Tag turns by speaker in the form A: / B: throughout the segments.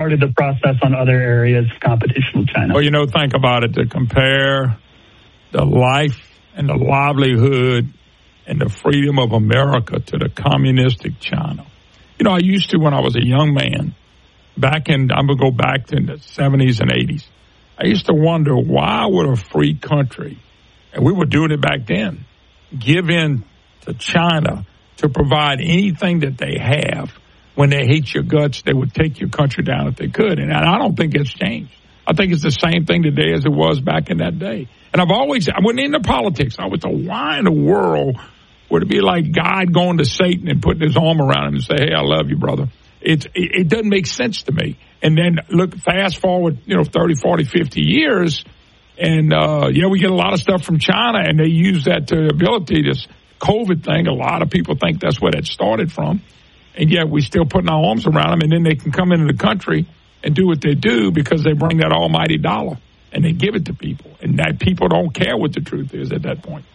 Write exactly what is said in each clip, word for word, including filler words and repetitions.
A: started the process on other areas of competition with China.
B: Well, you know, think about it. To compare the life and the livelihood and the freedom of America to the communistic China. You know, I used to, when I was a young man, back in, I'm going to go back to the seventies and eighties, I used to wonder, why would a free country, and we were doing it back then, give in to China to provide anything that they have? When they hate your guts, they would take your country down if they could. And I don't think it's changed. I think it's the same thing today as it was back in that day. And I've always, I wasn't into politics. I was like, why in the world would it be like God going to Satan and putting his arm around him and say, hey, I love you, brother? It's, it, it doesn't make sense to me. And then look, fast forward, you know, thirty, forty, fifty years, and, uh, you know, we get a lot of stuff from China, and they use that to ability, this COVID thing. A lot of people think that's where that started from. And yet we're still putting our arms around them, and then they can come into the country and do what they do because they bring that almighty dollar, and they give it to people. And that people don't care what the truth is at that point.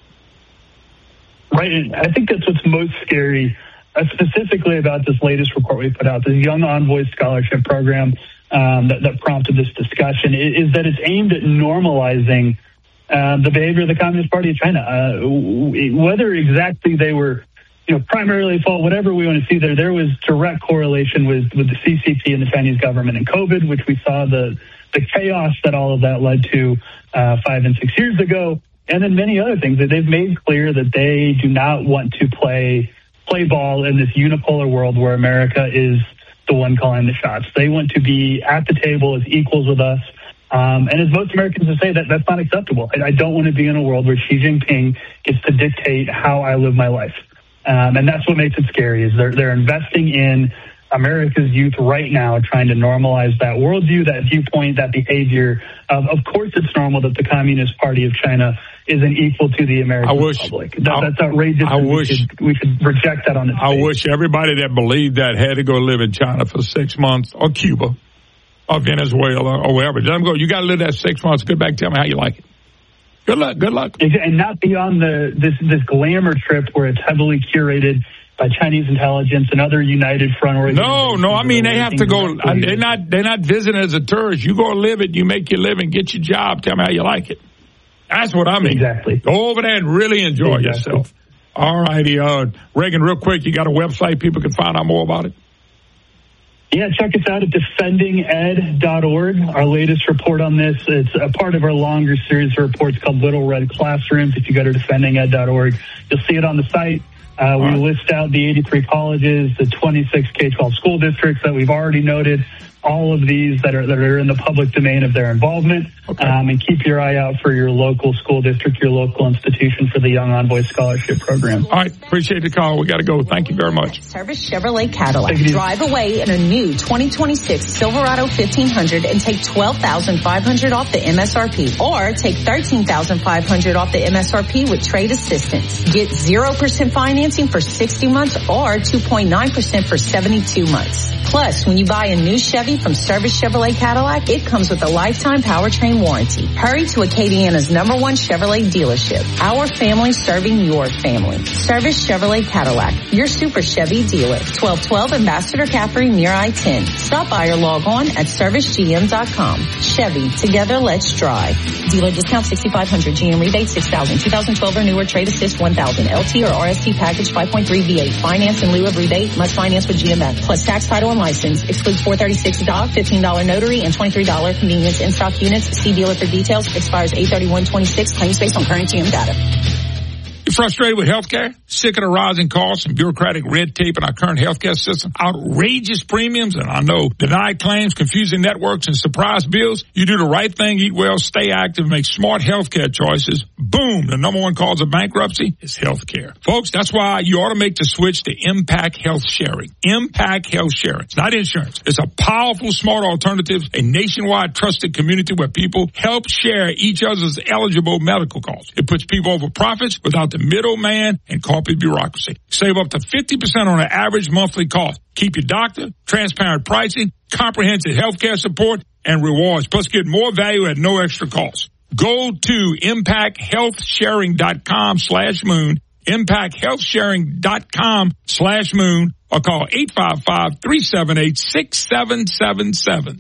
A: Right, and I think that's what's most scary, uh, specifically about this latest report we put out, this Young Envoy Scholarship Program um, that, that prompted this discussion, is, is that it's aimed at normalizing uh, the behavior of the Communist Party of China. Uh, whether exactly they were You know, primarily fault, whatever we want to see there, there was direct correlation with, with the C C P and the Chinese government and COVID, which we saw the, the chaos that all of that led to uh, five and six years ago, and then many other things that they've made clear that they do not want to play play ball in this unipolar world where America is the one calling the shots. They want to be at the table as equals with us. Um, and as most Americans would say, that that's not acceptable. I, I don't want to be in a world where Xi Jinping gets to dictate how I live my life. Um, and that's what makes it scary, is they're, they're investing in America's youth right now, trying to normalize that worldview, that viewpoint, that behavior. Um, of course, it's normal that the Communist Party of China isn't equal to the American
B: I wish,
A: Republic. That, that's outrageous.
B: I wish
A: we should, we should reject that on its
B: I
A: face.
B: wish everybody that believed that had to go live in China for six months, or Cuba, or Venezuela, or wherever. Let them go. You got to live that six months. Get back. Tell me how you like it. Good luck. Good luck.
A: And not beyond the this this glamour trip where it's heavily curated by Chinese intelligence and other United Front organizations.
B: No, no. I mean, they have to go. They're not. They're not visiting as a tourist. You go live it. You make your living. Get your job. Tell me how you like it. That's what I mean.
A: Exactly.
B: Go over there and really enjoy exactly. yourself. All righty, uh, Reagan. Real quick, you got a website people can find out more about it?
A: Yeah, check us out at defending ed dot org. Our latest report on this, it's a part of our longer series of reports called Little Red Classrooms. If you go to defending ed dot org, you'll see it on the site. Uh, we right. list out the eighty-three colleges, the twenty-six K twelve school districts that we've already noted, all of these that are that are in the public domain of their involvement. Okay. Um, and keep your eye out for your local school district, your local institution for the Young Envoy Scholarship Program.
B: All right. Appreciate the call. We got to go. Thank you very much.
C: Service Chevrolet Cadillac. Drive away in a new twenty twenty-six Silverado fifteen hundred and take twelve thousand five hundred dollars off the M S R P. Or take thirteen thousand five hundred dollars off the M S R P with trade assistance. Get zero percent financing for sixty months or two point nine percent for seventy-two months. Plus, when you buy a new Chevy from Service Chevrolet Cadillac, it comes with a lifetime powertrain warranty. Hurry to Acadiana's number one Chevrolet dealership. Our family serving your family. Service Chevrolet Cadillac, your super Chevy dealer. twelve twelve Ambassador Caffrey near I ten. Stop by or log on at service g m dot com. Chevy, together let's drive. Dealer discount sixty-five hundred, G M rebate six thousand, two thousand twelve or newer, trade assist one thousand, L T or R S T package five point three V eight. Finance in lieu of rebate, must finance with G M F. Plus tax, title, and license. Excludes four thirty-six D O C, fifteen dollars notary, and twenty-three dollars convenience in stock units. See dealer for details. Expires eight thirty-one twenty-six. Claims based on current G M data.
B: You frustrated with healthcare? Sick of the rising costs and bureaucratic red tape in our current healthcare system? Outrageous premiums, and I know denied claims, confusing networks, and surprise bills? You do the right thing, eat well, stay active, make smart healthcare choices. Boom! The number one cause of bankruptcy is healthcare. Folks, that's why you ought to make the switch to Impact Health Sharing. Impact Health Sharing. It's not insurance. It's a powerful, smart alternative, a nationwide trusted community where people help share each other's eligible medical costs. It puts people over profits without the middleman and corporate bureaucracy. Save up to fifty percent on an average monthly cost. Keep your doctor, transparent pricing, comprehensive healthcare support, and rewards. Plus, get more value at no extra cost. Go to impact health sharing dot com slash moon, impact health sharing dot com slash moon, or call eight five five, three seven eight, six seven seven seven.